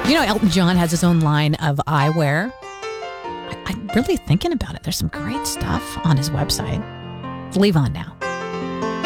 You know, Elton John has his own line of eyewear. I'm really thinking about it. There's some great stuff on his website. Leave on now.